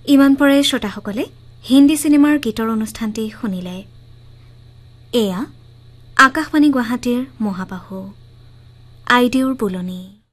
ইমান পৰে শ্ৰোতাসকলে হিন্দী চিনেমাৰ গীতৰ অনুষ্ঠানটি শুনিলে। এয়া আকাশবাণী গুৱাহাটীৰ মহাবাহু আইদেউৰ বুলনি।